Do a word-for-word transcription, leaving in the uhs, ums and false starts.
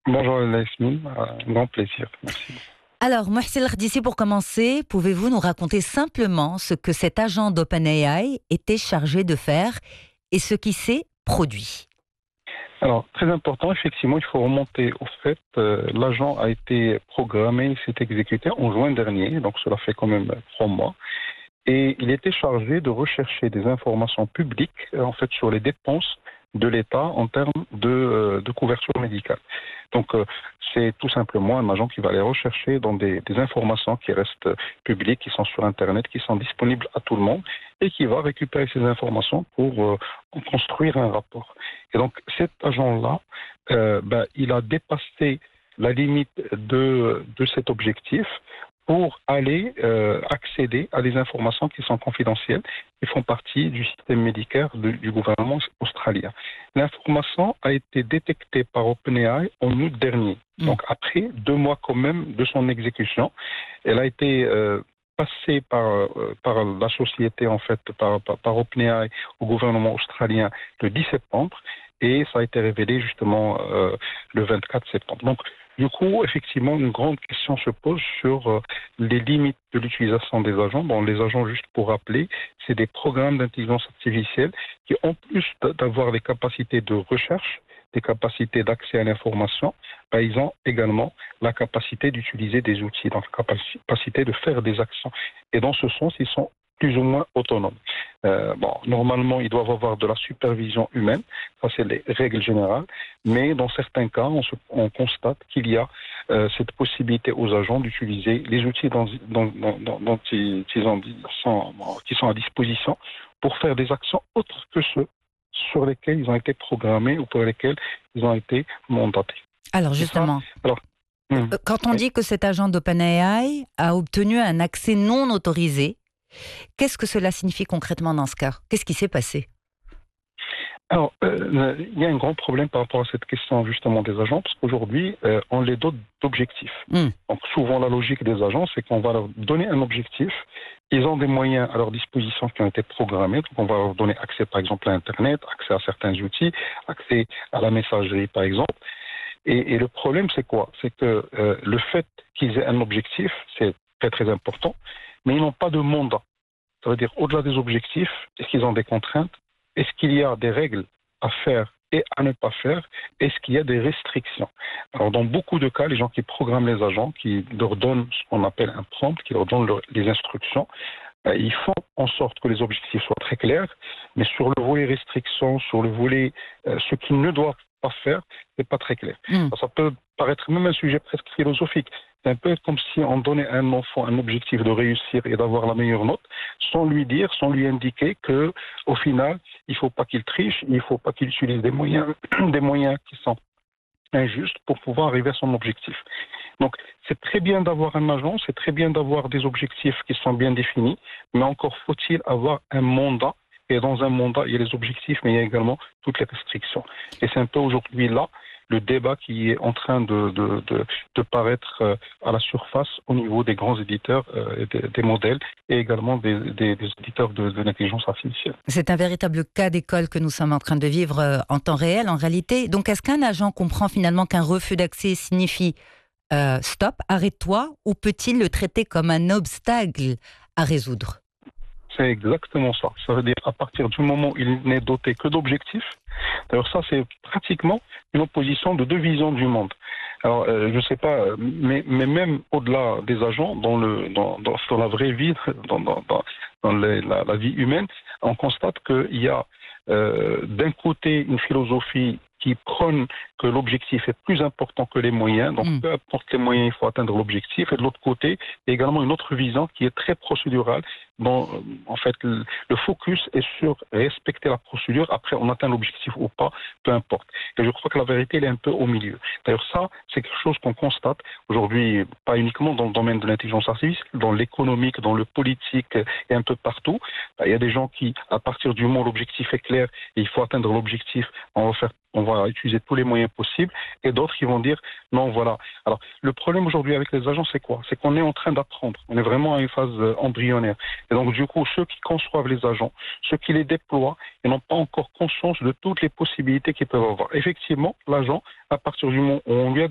Bonjour Yasmine, un grand plaisir. Merci. Alors, Mohsin Lardissi, pour commencer, pouvez-vous nous raconter simplement ce que cet agent d'OpenAI était chargé de faire et ce qui s'est produit? Alors, très important, effectivement, il faut remonter au fait, euh, l'agent a été programmé, il s'est exécuté en juin dernier, donc cela fait quand même trois mois. Et il était chargé de rechercher des informations publiques, euh, en fait, sur les dépenses de l'État en termes de, euh, de couverture médicale. Donc, euh, c'est tout simplement un agent qui va aller rechercher dans des, des informations qui restent publiques, qui sont sur Internet, qui sont disponibles à tout le monde, et qui va récupérer ces informations pour euh, construire un rapport. Et donc, cet agent-là, euh, ben, il a dépassé la limite de, de cet objectif pour aller euh, accéder à des informations qui sont confidentielles, qui font partie du système médical de, du gouvernement australien. L'information a été détectée par OpenAI en août dernier, mmh. donc après deux mois quand même de son exécution. Elle a été euh, passée par, euh, par la société, en fait, par, par, par OpenAI au gouvernement australien le dix septembre, et ça a été révélé justement euh, le vingt-quatre septembre. Donc, du coup, effectivement, une grande question se pose sur euh, les limites de l'utilisation des agents. Bon, les agents, juste pour rappeler, c'est des programmes d'intelligence artificielle qui, en plus d'avoir des capacités de recherche, des capacités d'accès à l'information, ben, ils ont également la capacité d'utiliser des outils, donc la capacité de faire des actions. Et dans ce sens, ils sont plus ou moins autonomes. Euh, bon, normalement, ils doivent avoir de la supervision humaine, ça c'est les règles générales, mais dans certains cas, on, se, on constate qu'il y a euh, cette possibilité aux agents d'utiliser les outils dont, dont, dont, dont ils, ils ont, sont, qui sont à disposition pour faire des actions autres que ceux sur lesquels ils ont été programmés ou pour lesquels ils ont été mandatés. Alors justement, ça, alors, hum, quand on oui. dit que cet agent d'OpenAI a obtenu un accès non autorisé, qu'est-ce que cela signifie concrètement dans ce cas? Qu'est-ce qui s'est passé? Alors, euh, il y a un grand problème par rapport à cette question justement des agents, parce qu'aujourd'hui, euh, on les dote d'objectifs. Mm. Donc souvent, la logique des agents, c'est qu'on va leur donner un objectif. Ils ont des moyens à leur disposition qui ont été programmés. Donc on va leur donner accès, par exemple, à Internet, accès à certains outils, accès à la messagerie, par exemple. Et, et le problème, c'est quoi? C'est que euh, le fait qu'ils aient un objectif, c'est très, très important, mais ils n'ont pas de mandat. Ça veut dire, au-delà des objectifs, est-ce qu'ils ont des contraintes? Est-ce qu'il y a des règles à faire et à ne pas faire? Est-ce qu'il y a des restrictions? Alors, dans beaucoup de cas, les gens qui programment les agents, qui leur donnent ce qu'on appelle un prompt, qui leur donnent leur, les instructions, euh, ils font en sorte que les objectifs soient très clairs, mais sur le volet restrictions, sur le volet euh, ce qu'ils ne doivent pas faire, c'est pas très clair. Mmh. Ça peut paraître même un sujet presque philosophique. C'est un peu comme si on donnait à un enfant un objectif de réussir et d'avoir la meilleure note, sans lui dire, sans lui indiquer que, au final, il ne faut pas qu'il triche, il ne faut pas qu'il utilise des moyens, des moyens qui sont injustes pour pouvoir arriver à son objectif. Donc, c'est très bien d'avoir un agent, c'est très bien d'avoir des objectifs qui sont bien définis, mais encore faut-il avoir un mandat. Et dans un mandat, il y a les objectifs, mais il y a également toutes les restrictions. Et c'est un peu aujourd'hui là le débat qui est en train de, de, de, de paraître à la surface au niveau des grands éditeurs, euh, des, des modèles et également des, des, des éditeurs de, de l'intelligence artificielle. C'est un véritable cas d'école que nous sommes en train de vivre en temps réel, en réalité. Donc, est-ce qu'un agent comprend finalement qu'un refus d'accès signifie euh, stop, arrête-toi, ou peut-il le traiter comme un obstacle à résoudre? C'est exactement ça. Ça veut dire à partir du moment où il n'est doté que d'objectifs. D'ailleurs, ça, c'est pratiquement une opposition de deux visions du monde. Alors, euh, je ne sais pas, mais, mais même au-delà des agents, dans, le, dans, dans, dans la vraie vie, dans, dans, dans, dans les, la, la vie humaine, on constate qu'il y a euh, d'un côté une philosophie qui prône que l'objectif est plus important que les moyens. Donc, mmh. peu importe les moyens, il faut atteindre l'objectif. Et de l'autre côté, il y a également une autre vision qui est très procédurale, dont, en fait, le, le focus est sur respecter la procédure. Après, on atteint l'objectif ou pas, peu importe. Et je crois que la vérité, elle est un peu au milieu. D'ailleurs, ça, c'est quelque chose qu'on constate aujourd'hui, pas uniquement dans le domaine de l'intelligence artificielle, dans l'économique, dans le politique et un peu partout. Il y a des gens qui, à partir du moment où l'objectif est clair et il faut atteindre l'objectif, on va faire on va utiliser tous les moyens possibles, et d'autres qui vont dire non, voilà. Alors, le problème aujourd'hui avec les agents, c'est quoi? C'est qu'on est en train d'apprendre. On est vraiment à une phase embryonnaire. Et donc, du coup, ceux qui conçoivent les agents, ceux qui les déploient, ils n'ont pas encore conscience de toutes les possibilités qu'ils peuvent avoir. Effectivement, l'agent, à partir du moment où on lui a